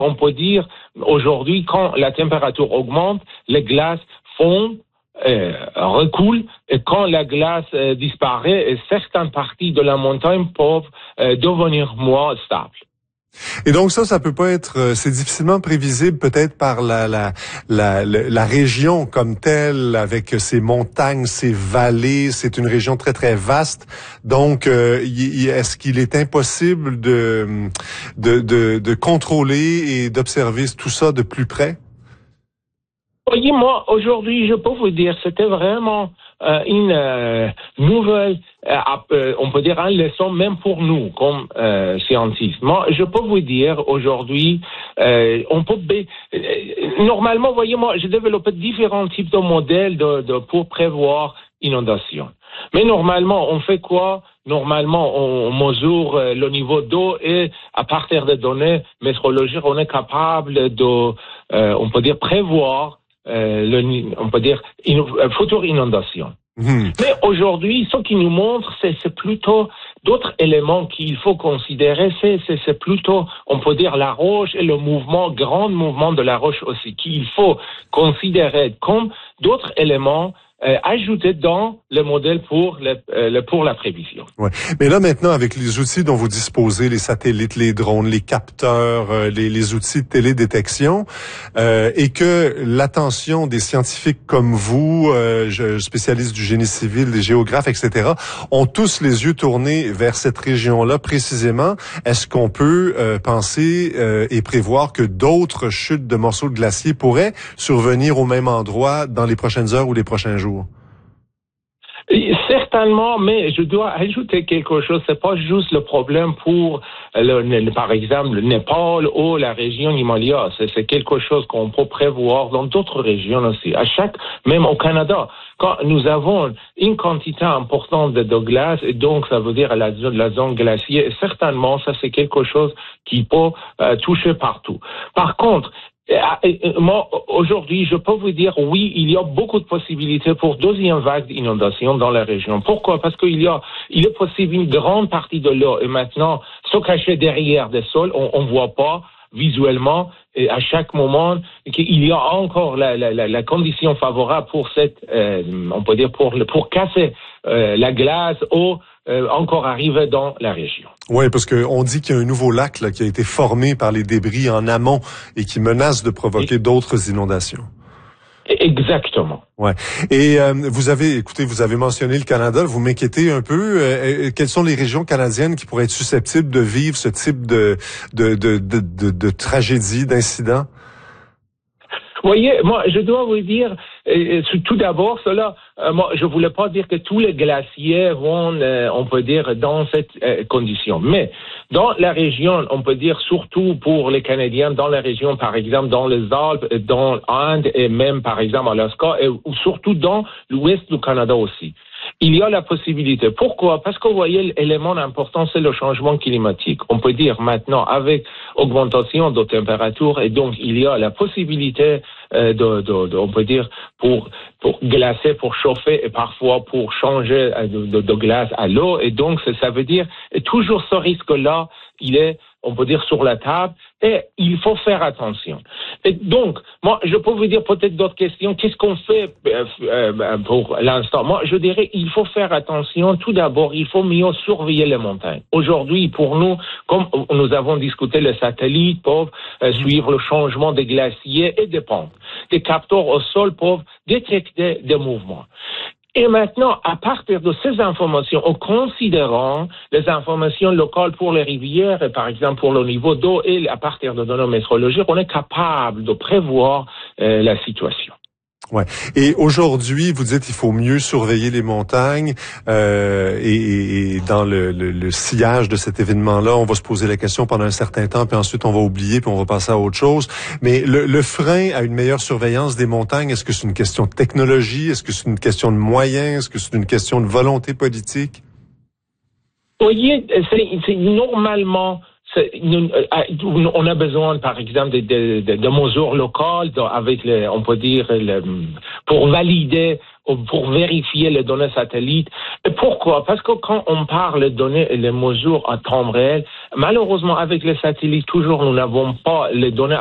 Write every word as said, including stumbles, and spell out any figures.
on peut dire, aujourd'hui, quand la température augmente, les glaces fondent, euh, recoulent, et quand la glace euh, disparaît, certaines parties de la montagne peuvent euh, devenir moins stables. Et donc ça, ça peut pas être, euh, c'est difficilement prévisible peut-être par la, la la la la région comme telle, avec ses montagnes, ses vallées. C'est une région très très vaste. Donc, euh, y, y, est-ce qu'il est impossible de de de, de contrôler et d'observer tout ça de plus près? Voyez, moi, aujourd'hui, je peux vous dire, c'était vraiment euh, une euh, nouvelle, euh, euh, on peut dire, une leçon même pour nous, comme euh, scientifiques. Moi, je peux vous dire, aujourd'hui, euh, on peut... Euh, normalement, voyez, moi, j'ai développé différents types de modèles de, de, pour prévoir inondation. Mais normalement, on fait quoi? Normalement, on mesure euh, le niveau d'eau et à partir des données météorologiques, on est capable de, euh, on peut dire, prévoir Euh, le, on peut dire, une future inondation. Mmh. Mais aujourd'hui, ce qui nous montre, c'est, c'est plutôt d'autres éléments qu'il faut considérer. C'est, c'est, c'est plutôt, on peut dire, la roche et le mouvement, grand mouvement de la roche aussi, qu'il faut considérer comme d'autres éléments Euh, ajouté dans le modèle pour le, euh, le pour la prévision. Ouais. Mais là maintenant, avec les outils dont vous disposez, les satellites, les drones, les capteurs, euh, les, les outils de télédétection, euh, et que l'attention des scientifiques comme vous, euh, spécialistes du génie civil, des géographes, et cetera, ont tous les yeux tournés vers cette région-là précisément. Est-ce qu'on peut euh, penser euh, et prévoir que d'autres chutes de morceaux de glacier pourraient survenir au même endroit dans les prochaines heures ou les prochains jours? Certainement, mais je dois ajouter quelque chose. C'est pas juste le problème pour, le, le, par exemple, le Népal ou la région Himalaya. C'est, c'est quelque chose qu'on peut prévoir dans d'autres régions aussi. À chaque, même au Canada, quand nous avons une quantité importante de, de glace, et donc ça veut dire la, la zone glaciaire, certainement, ça c'est quelque chose qui peut euh, toucher partout. Par contre, moi, aujourd'hui, je peux vous dire, oui, il y a beaucoup de possibilités pour deuxième vague d'inondation dans la région. Pourquoi? Parce qu'il y a, il est possible une grande partie de l'eau et maintenant se cacher derrière des sols, on, on voit pas visuellement et à chaque moment qu'il y a encore la, la, la, la condition favorable pour cette, euh, on peut dire pour le, pour casser euh, la glace ou euh, encore arriver dans la région. Oui, parce que on dit qu'il y a un nouveau lac là qui a été formé par les débris en amont et qui menace de provoquer et... d'autres inondations. Exactement. Ouais. Et euh, vous avez, écoutez, vous avez mentionné le Canada. Vous m'inquiétez un peu. Euh, quelles sont les régions canadiennes qui pourraient être susceptibles de vivre ce type de de de de, de, de tragédie, d'incident? Vous voyez, moi, je dois vous dire, euh, tout d'abord, cela, euh, moi, je voulais pas dire que tous les glaciers vont, euh, on peut dire, dans cette euh, condition. Mais dans la région, on peut dire surtout pour les Canadiens, dans la région, par exemple, dans les Alpes, dans l'Inde et même, par exemple, Alaska, et ou surtout dans l'ouest du Canada aussi. Il y a la possibilité. Pourquoi? Parce que vous voyez, l'élément important, c'est le changement climatique. On peut dire maintenant, avec augmentation de température, et donc il y a la possibilité euh, de, de, de, on peut dire, pour pour glacer, pour chauffer, et parfois pour changer de, de, de glace à l'eau. Et donc, ça veut dire, toujours ce risque-là, il est, on peut dire, sur la table, et il faut faire attention. Et donc, moi, je peux vous dire peut-être d'autres questions. Qu'est-ce qu'on fait euh, euh, pour l'instant? Moi, je dirais, il faut faire attention. Tout d'abord, il faut mieux surveiller les montagnes. Aujourd'hui, pour nous, comme nous avons discuté, les satellites peuvent euh, suivre le changement des glaciers et des pentes. Des capteurs au sol peuvent détecter des mouvements. Et maintenant, à partir de ces informations, en considérant les informations locales pour les rivières, et par exemple pour le niveau d'eau, et à partir de données météorologiques, on est capable de prévoir euh, la situation. Ouais. Et aujourd'hui, vous dites qu'il faut mieux surveiller les montagnes euh, et, et dans le, le, le sillage de cet événement-là, on va se poser la question pendant un certain temps, puis ensuite on va oublier, puis on va passer à autre chose. Mais le, le frein à une meilleure surveillance des montagnes, est-ce que c'est une question de technologie? Est-ce que c'est une question de moyens? Est-ce que c'est une question de volonté politique? Vous voyez, c'est, c'est normalement... On a besoin, par exemple, de, de, de, de mesures locales, de, avec, les, on peut dire, le, pour valider pour vérifier les données satellites. Et pourquoi? Parce que quand on parle de données et les mesures à temps réel, malheureusement, avec les satellites, toujours, nous n'avons pas les données